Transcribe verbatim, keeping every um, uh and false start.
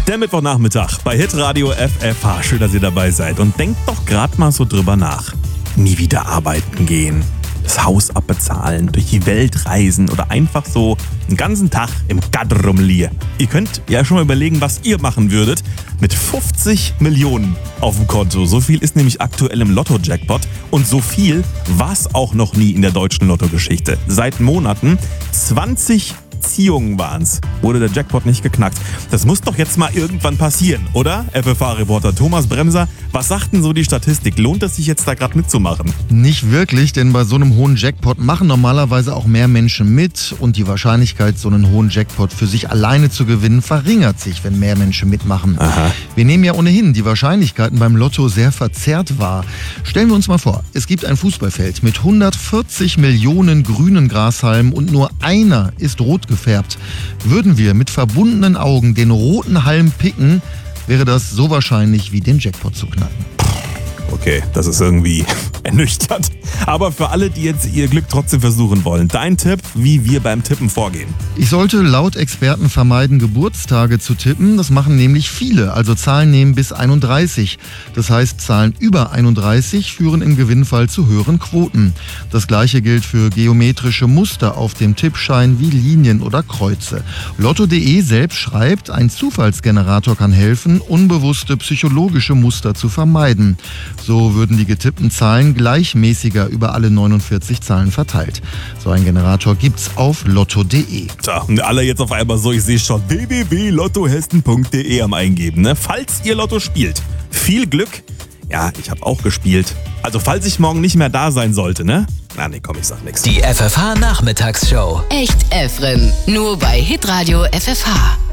Der Mittwochnachmittag bei Hitradio F F H. Schön, dass ihr dabei seid. Und denkt doch gerade mal so drüber nach. Nie wieder arbeiten gehen, das Haus abbezahlen, durch die Welt reisen oder einfach so einen ganzen Tag im Gatter rumliegen. Ihr könnt ja schon mal überlegen, was ihr machen würdet mit fünfzig Millionen auf dem Konto. So viel ist nämlich aktuell im Lotto-Jackpot und so viel war es auch noch nie in der deutschen Lottogeschichte. Seit Monaten zwanzig Ziehungen waren's, wurde der Jackpot nicht geknackt. Das muss doch jetzt mal irgendwann passieren, oder? F F H-Reporter Thomas Bremser, was sagt denn so die Statistik? Lohnt es sich jetzt da gerade mitzumachen? Nicht wirklich, denn bei so einem hohen Jackpot machen normalerweise auch mehr Menschen mit und die Wahrscheinlichkeit, so einen hohen Jackpot für sich alleine zu gewinnen, verringert sich, wenn mehr Menschen mitmachen. Aha. Wir nehmen ja ohnehin die Wahrscheinlichkeiten beim Lotto sehr verzerrt wahr. Stellen wir uns mal vor, es gibt ein Fußballfeld mit hundertvierzig Millionen grünen Grashalmen und nur einer ist rot gefärbt. Würden wir mit verbundenen Augen den roten Halm picken, wäre das so wahrscheinlich wie den Jackpot zu knacken. Okay, das ist irgendwie ernüchternd. Aber für alle, die jetzt ihr Glück trotzdem versuchen wollen, dein Tipp, wie wir beim Tippen vorgehen. Ich sollte laut Experten vermeiden, Geburtstage zu tippen. Das machen nämlich viele, also Zahlen nehmen bis einunddreißig. Das heißt, Zahlen über einunddreißig führen im Gewinnfall zu höheren Quoten. Das gleiche gilt für geometrische Muster auf dem Tippschein wie Linien oder Kreuze. Lotto punkt de selbst schreibt, ein Zufallsgenerator kann helfen, unbewusste psychologische Muster zu vermeiden. So würden die getippten Zahlen gleichmäßiger über alle neunundvierzig Zahlen verteilt. So ein Generator gibt's auf lotto punkt de. Tja, und alle jetzt auf einmal so, ich sehe schon w w w punkt lotto hessen punkt de am Eingeben. Ne? Falls ihr Lotto spielt, viel Glück. Ja, ich habe auch gespielt. Also falls ich morgen nicht mehr da sein sollte, ne? Na nee, komm, ich sag nix. Die F F H-Nachmittagsshow. Echt Efren. Nur bei Hitradio F F H.